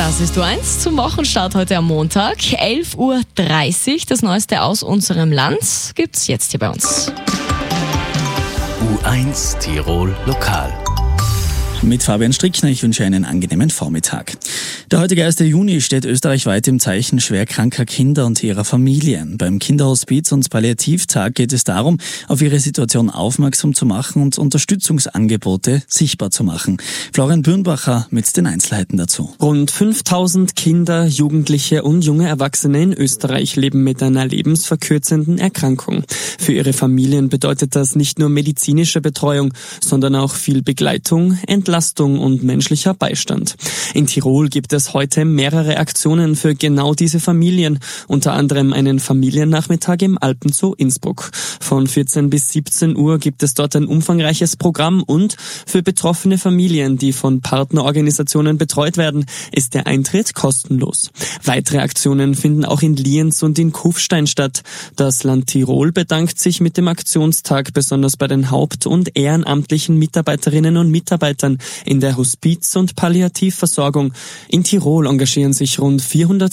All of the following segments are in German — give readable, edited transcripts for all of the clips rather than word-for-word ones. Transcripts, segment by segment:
Das ist U1 zum Wochenstart heute am Montag, 11.30 Uhr. Das Neueste aus unserem Land gibt's jetzt hier bei uns. U1 Tirol Lokal. Mit Fabian Strickner, ich wünsche einen angenehmen Vormittag. Der heutige 1. Juni steht österreichweit im Zeichen schwerkranker Kinder und ihrer Familien. Beim Kinderhospiz- und Palliativtag geht es darum, auf ihre Situation aufmerksam zu machen und Unterstützungsangebote sichtbar zu machen. Florian Bürnbacher mit den Einzelheiten dazu. Rund 5000 Kinder, Jugendliche und junge Erwachsene in Österreich leben mit einer lebensverkürzenden Erkrankung. Für ihre Familien bedeutet das nicht nur medizinische Betreuung, sondern auch viel Begleitung, Entlastung und menschlicher Beistand. In Tirol gibt es heute mehrere Aktionen für genau diese Familien, unter anderem einen Familiennachmittag im Alpenzoo Innsbruck. Von 14 bis 17 Uhr gibt es dort ein umfangreiches Programm und für betroffene Familien, die von Partnerorganisationen betreut werden, ist der Eintritt kostenlos. Weitere Aktionen finden auch in Lienz und in Kufstein statt. Das Land Tirol bedankt sich mit dem Aktionstag besonders bei den haupt- und ehrenamtlichen Mitarbeiterinnen und Mitarbeitern in der Hospiz- und Palliativversorgung. In Tirol engagieren sich rund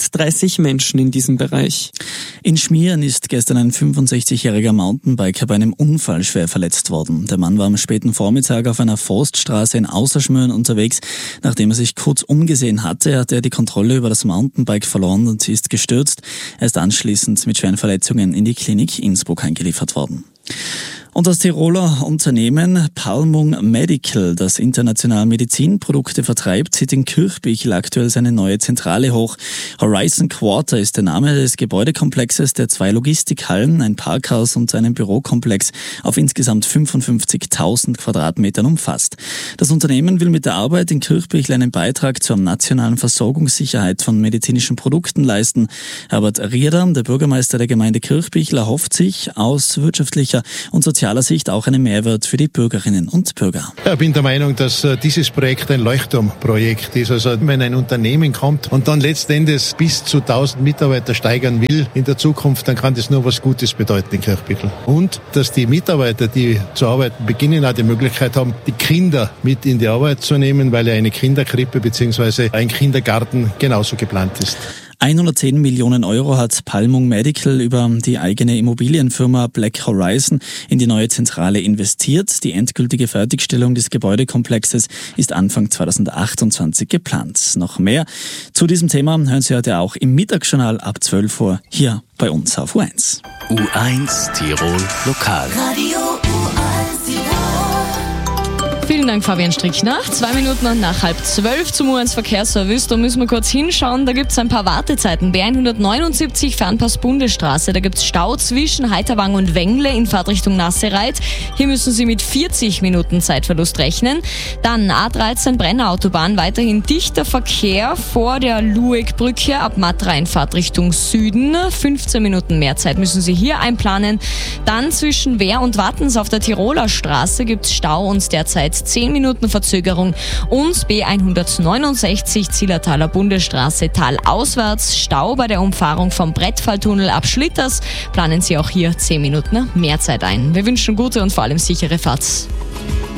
430 Menschen in diesem Bereich. In Schmieren ist gestern ein 65-jähriger Mountainbiker bei einem Unfall schwer verletzt worden. Der Mann war am späten Vormittag auf einer Forststraße in Außerschmören unterwegs. Nachdem er sich kurz umgesehen hatte, hat er die Kontrolle über das Mountainbike verloren und ist gestürzt. Er ist anschließend mit schweren Verletzungen in die Klinik Innsbruck eingeliefert worden. Und das Tiroler Unternehmen Palmung Medical, das international Medizinprodukte vertreibt, zieht in Kirchbichel aktuell seine neue Zentrale hoch. Horizon Quarter ist der Name des Gebäudekomplexes, der 2 Logistikhallen, ein Parkhaus und einen Bürokomplex auf insgesamt 55.000 Quadratmetern umfasst. Das Unternehmen will mit der Arbeit in Kirchbichel einen Beitrag zur nationalen Versorgungssicherheit von medizinischen Produkten leisten. Herbert Rieder, der Bürgermeister der Gemeinde Kirchbichel, erhofft sich aus wirtschaftlicher und sozialer Sicht auch einen Mehrwert für die Bürgerinnen und Bürger. Ich bin der Meinung, dass dieses Projekt ein Leuchtturmprojekt ist. Also wenn ein Unternehmen kommt und dann letztendlich bis zu 1000 Mitarbeiter steigern will in der Zukunft, dann kann das nur was Gutes bedeuten in Kirchbichel. Und dass die Mitarbeiter, die zu arbeiten beginnen, auch die Möglichkeit haben, die Kinder mit in die Arbeit zu nehmen, weil ja eine Kinderkrippe bzw. ein Kindergarten genauso geplant ist. 110 Millionen Euro hat Palmung Medical über die eigene Immobilienfirma Black Horizon in die neue Zentrale investiert. Die endgültige Fertigstellung des Gebäudekomplexes ist Anfang 2028 geplant. Noch mehr zu diesem Thema hören Sie heute auch im Mittagsjournal ab 12 Uhr hier bei uns auf U1. U1 Tirol Lokal. Radio U1 Tirol. Vielen Dank, Fabian Strickner. 2 Minuten nach 11:30 zum U1 Verkehrsservice. Da müssen wir kurz hinschauen. Da gibt es ein paar Wartezeiten. B179 Fernpass-Bundesstraße. Da gibt es Stau zwischen Heiterwang und Wengle in Fahrtrichtung Nassereit. Hier müssen Sie mit 40 Minuten Zeitverlust rechnen. Dann A13 Brenner-Autobahn. Weiterhin dichter Verkehr vor der Luegbrücke ab Matra in Fahrtrichtung Süden. 15 Minuten mehr Zeit müssen Sie hier einplanen. Dann zwischen Wehr und Wattens auf der Tiroler Straße gibt es Stau und derzeit 10 Minuten Verzögerung und B169 Zillertaler Bundesstraße talauswärts. Stau bei der Umfahrung vom Brettfalltunnel ab Schlitters. Planen Sie auch hier 10 Minuten mehr Zeit ein. Wir wünschen gute und vor allem sichere Fahrt.